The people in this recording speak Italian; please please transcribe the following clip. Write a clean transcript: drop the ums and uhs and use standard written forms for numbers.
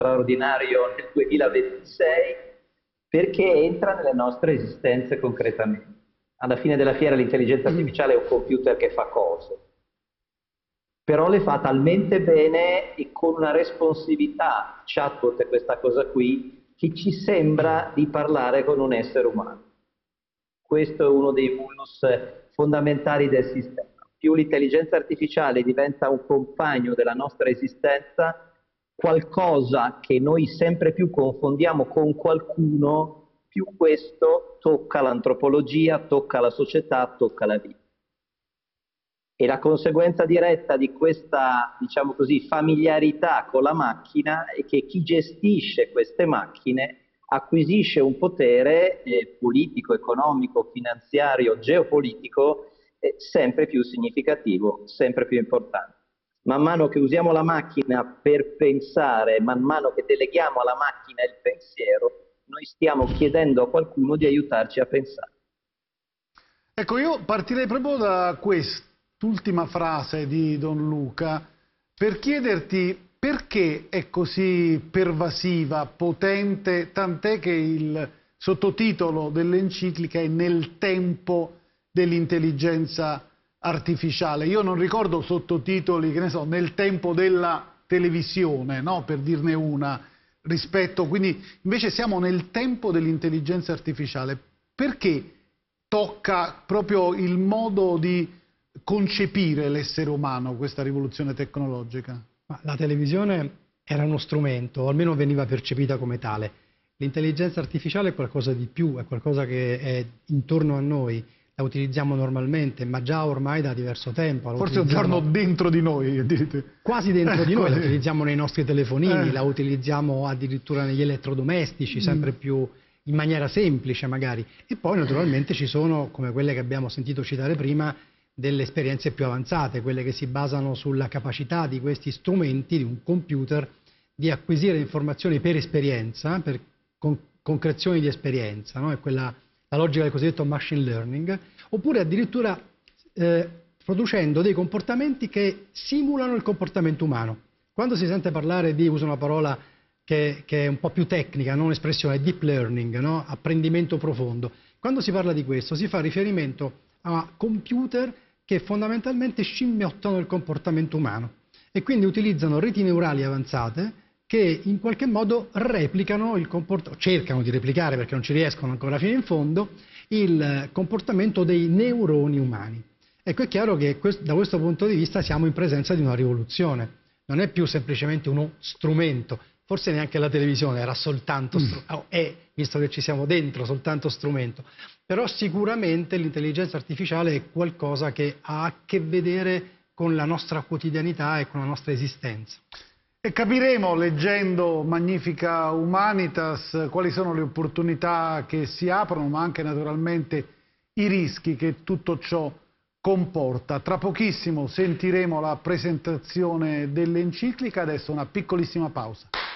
straordinario nel 2026 perché entra nelle nostre esistenze concretamente. Alla fine della fiera l'intelligenza artificiale è un computer che fa cose, però le fa talmente bene e con una responsività, chatbot è questa cosa qui, che ci sembra di parlare con un essere umano. Questo è uno dei vulnus fondamentali del sistema. Più l'intelligenza artificiale diventa un compagno della nostra esistenza, qualcosa che noi sempre più confondiamo con qualcuno, più questo tocca l'antropologia, tocca la società, tocca la vita. E la conseguenza diretta di questa, diciamo così, familiarità con la macchina è che chi gestisce queste macchine acquisisce un potere politico, economico, finanziario, geopolitico sempre più significativo, sempre più importante. Man mano che usiamo la macchina per pensare, man mano che deleghiamo alla macchina il pensiero, noi stiamo chiedendo a qualcuno di aiutarci a pensare. Ecco, io partirei proprio da quest'ultima frase di Don Luca per chiederti perché è così pervasiva, potente, tant'è che il sottotitolo dell'enciclica è Nel tempo dell'intelligenza artificiale. Io non ricordo sottotitoli, che ne so, Nel tempo della televisione, no? Per dirne una, rispetto, quindi invece siamo nel tempo dell'intelligenza artificiale. Perché tocca proprio il modo di concepire l'essere umano questa rivoluzione tecnologica? La televisione era uno strumento, o almeno veniva percepita come tale. L'intelligenza artificiale è qualcosa di più, è qualcosa che è intorno a noi, la utilizziamo normalmente, ma già ormai da diverso tempo. Forse un giorno dentro di noi, dite. Quasi dentro di noi, la utilizziamo nei nostri telefonini, la utilizziamo addirittura negli elettrodomestici, sempre più in maniera semplice magari. E poi naturalmente ci sono, come quelle che abbiamo sentito citare prima, delle esperienze più avanzate, quelle che si basano sulla capacità di questi strumenti, di un computer, di acquisire informazioni per esperienza, per concrezioni di esperienza, no? È quella, la logica del cosiddetto machine learning, oppure addirittura producendo dei comportamenti che simulano il comportamento umano. Quando si sente parlare di, uso una parola che è un po' più tecnica, non un'espressione, deep learning, no? Apprendimento profondo, quando si parla di questo si fa riferimento a computer che fondamentalmente scimmiottano il comportamento umano e quindi utilizzano reti neurali avanzate che in qualche modo replicano il comportamento, cercano di replicare perché non ci riescono ancora fino in fondo, il comportamento dei neuroni umani. Ecco, è chiaro che da questo punto di vista siamo in presenza di una rivoluzione, non è più semplicemente uno strumento, forse neanche la televisione era soltanto visto che ci siamo dentro, soltanto strumento. Però sicuramente l'intelligenza artificiale è qualcosa che ha a che vedere con la nostra quotidianità e con la nostra esistenza. E capiremo, leggendo Magnifica Humanitas, quali sono le opportunità che si aprono, ma anche naturalmente i rischi che tutto ciò comporta. Tra pochissimo sentiremo la presentazione dell'enciclica, adesso una piccolissima pausa.